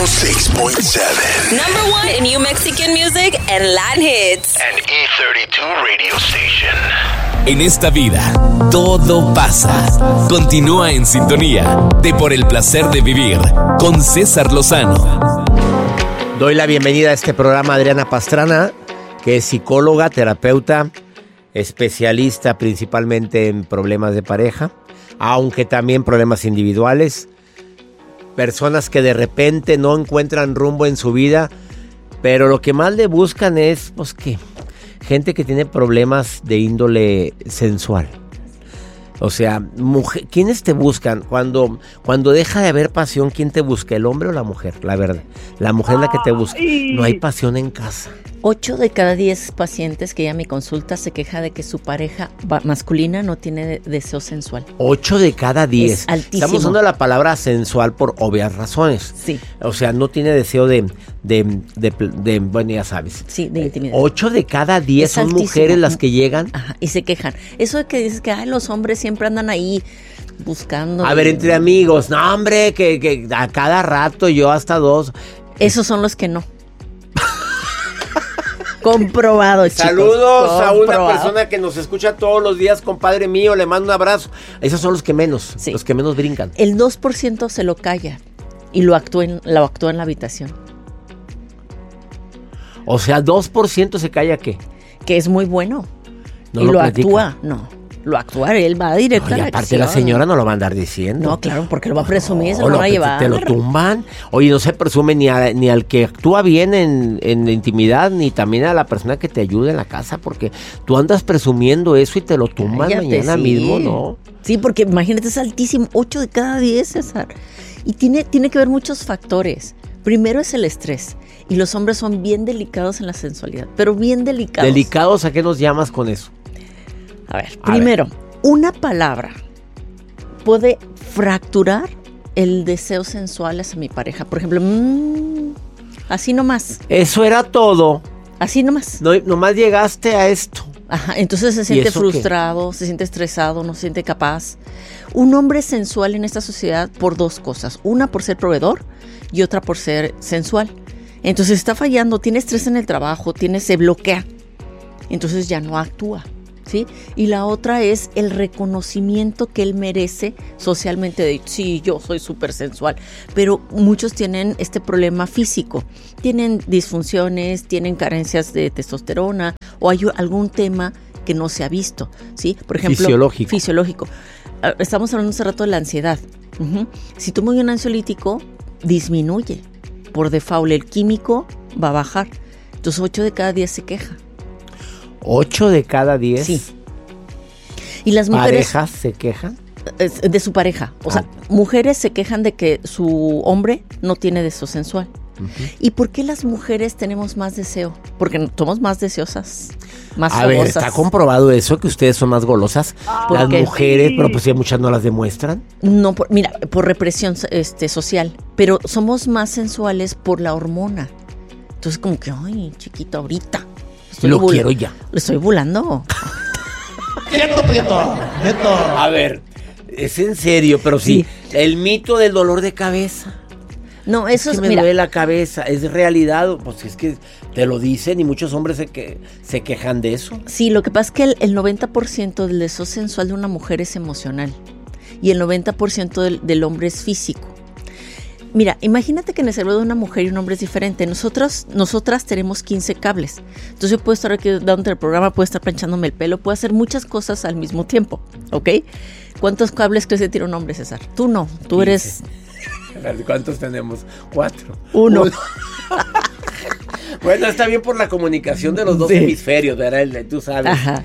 106.7. Number one in New Mexican music and Latin hits. An E32 radio station. En esta vida, todo pasa. Continúa en sintonía de Por el Placer de Vivir con César Lozano. Doy la bienvenida a este programa a Adriana Pastrana, que es psicóloga, terapeuta, especialista principalmente en problemas de pareja, aunque también problemas individuales. Personas que de repente no encuentran rumbo en su vida, pero lo que más le buscan es, pues, ¿qué? Gente que tiene problemas de índole sensual. O sea, ¿quiénes te buscan? Cuando deja de haber pasión, ¿quién te busca? ¿El hombre o la mujer? La verdad. La mujer es la que te busca. No hay pasión en casa. 8 de cada 10 pacientes que ella me consulta se queja de que su pareja masculina no tiene deseo sensual. 8 de cada 10. Es altísimo. Estamos usando la palabra sensual por obvias razones. Sí. O sea, no tiene deseo de bueno, ya sabes. Sí, de intimidad. 8 de cada 10 son altísimo. mujeres las que llegan. Ajá, y se quejan. Eso de que dices que los hombres siempre andan ahí buscando. A ver, entre amigos. No, hombre, que a cada rato yo hasta 2. Esos son los que no. Comprobado, chicos. Saludos a una persona que nos escucha todos los días, compadre mío, le mando un abrazo. Esos son los que menos, sí. Los que menos brincan. El 2% se lo calla y lo actúa en la habitación. O sea, 2% se calla, ¿qué? Que es muy bueno. No y lo platica. Actúa, no. Lo actúa, él va directo a la aparte acción. la señora no lo va a andar diciendo. No, claro, porque lo va a presumir, se lo va a llevar. Te lo tumban. Oye, no se presume ni al que actúa bien en la intimidad, ni también a la persona que te ayuda en la casa, porque tú andas presumiendo eso y te lo tumban. Cállate, mañana sí. Mismo, ¿no? Sí, porque imagínate, es altísimo, 8 de cada 10, César. Y tiene que ver muchos factores. Primero es el estrés. Y los hombres son bien delicados en la sensualidad, pero bien delicados. ¿Delicados a qué nos llamas con eso? A ver, primero, una palabra puede fracturar el deseo sensual hacia mi pareja. Por ejemplo, así nomás. Eso era todo. Así nomás. No, nomás llegaste a esto. Ajá, entonces se siente frustrado, se siente estresado, no se siente capaz. Un hombre sensual en esta sociedad por dos cosas. Una por ser proveedor y otra por ser sensual. Entonces está fallando, tiene estrés en el trabajo, se bloquea. Entonces ya no actúa. ¿Sí? Y la otra es el reconocimiento que él merece socialmente de, sí, yo soy súper sensual, pero muchos tienen este problema físico, tienen disfunciones, tienen carencias de testosterona o hay algún tema que no se ha visto, ¿sí? Por ejemplo, fisiológico. Estamos hablando hace rato de la ansiedad. Si tomo un ansiolítico, disminuye. Por default, el químico va a bajar. Entonces, 8 de cada 10 se queja. 8 de cada 10. Sí. Y las mujeres. ¿Parejas se quejan? De su pareja. O sea, mujeres se quejan de que su hombre no tiene deseo sensual. ¿Y por qué las mujeres tenemos más deseo? Porque somos más deseosas, más famosas. A ver, ¿está comprobado eso, que ustedes son más golosas? Las mujeres, pero pues ya muchas no las demuestran. No, por represión social. Pero somos más sensuales por la hormona. Entonces como que, ay, chiquito, ahorita. Quiero ya. Lo estoy volando. Quieto. A ver, es en serio, pero sí. El mito del dolor de cabeza. No, eso es que me duele la cabeza. ¿Es realidad? Pues es que te lo dicen y muchos hombres se quejan de eso. Sí, lo que pasa es que el 90% del deseo sensual de una mujer es emocional y el 90% del hombre es físico. Mira, imagínate que en el cerebro de una mujer y un hombre es diferente. Nosotras tenemos 15 cables. Entonces yo puedo estar aquí dándote el programa, puedo estar planchándome el pelo, puedo hacer muchas cosas al mismo tiempo, ¿ok? ¿Cuántos cables crees que tiene un hombre, César? Tú no, tú 15. Eres... ¿Cuántos tenemos? 4. 1. Bueno, está bien por la comunicación de los dos hemisferios, ¿verdad? Tú sabes. Ajá.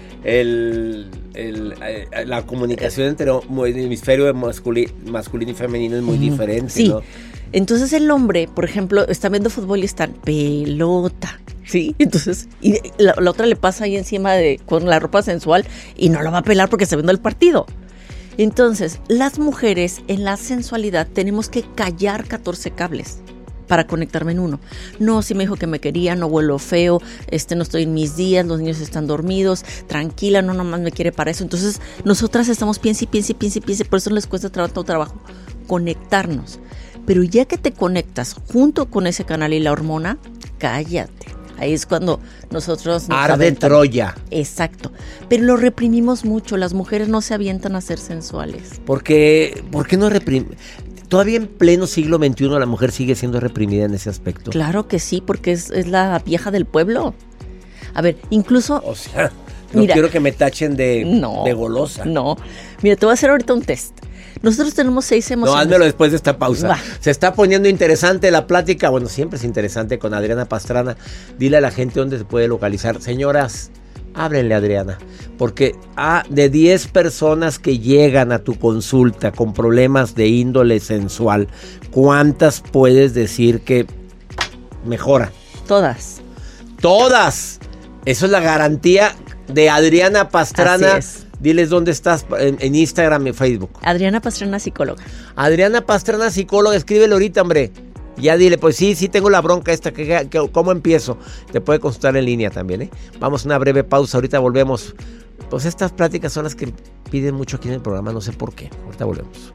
La comunicación entre el hemisferio masculino y femenino es muy diferente, sí. ¿no? Entonces el hombre, por ejemplo, está viendo fútbol y está pelota, ¿sí? Entonces, y la otra le pasa ahí encima con la ropa sensual y no lo va a pelar porque está viendo el partido. Entonces, las mujeres en la sensualidad tenemos que callar 14 cables para conectarme en uno. No, si me dijo que me quería, no huelo feo, no estoy en mis días, los niños están dormidos, tranquila, no nomás me quiere para eso. Entonces, nosotras estamos piense, por eso les cuesta tanto trabajo conectarnos. Pero ya que te conectas junto con ese canal y la hormona, cállate. Ahí es cuando nosotros nos arde Troya. Exacto. Pero lo reprimimos mucho. Las mujeres no se avientan a ser sensuales. ¿Por qué no reprimimos? Todavía en pleno siglo XXI la mujer sigue siendo reprimida en ese aspecto. Claro que sí, porque es la vieja del pueblo. A ver, incluso... O sea, no quiero que me tachen de golosa. No. Mira, te voy a hacer ahorita un test. Nosotros tenemos 6 emociones. No, házmelo después de esta pausa. Va. Se está poniendo interesante la plática. Bueno, siempre es interesante con Adriana Pastrana. Dile a la gente dónde se puede localizar. Señoras, háblenle a Adriana. Porque de 10 personas que llegan a tu consulta con problemas de índole sensual, ¿cuántas puedes decir que mejora? Todas. ¡Todas! Eso es la garantía de Adriana Pastrana. Así es. Diles dónde estás en Instagram y Facebook. Adriana Pastrana, psicóloga. Adriana Pastrana, psicóloga, escríbele ahorita, hombre. Ya dile, pues sí tengo la bronca esta, ¿cómo empiezo? Te puede consultar en línea también, ¿eh? Vamos a una breve pausa, ahorita volvemos. Pues estas pláticas son las que piden mucho aquí en el programa, no sé por qué. Ahorita volvemos.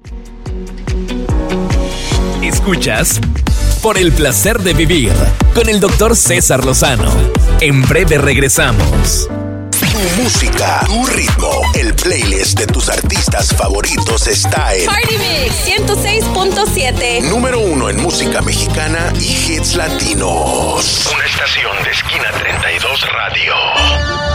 Escuchas Por el Placer de Vivir con el Dr. César Lozano. En breve regresamos. Tu música, tu ritmo, el playlist de tus artistas favoritos está en Party Mix 106.7. Número 1 en música mexicana y hits latinos. Una estación de Esquina 32 Radio.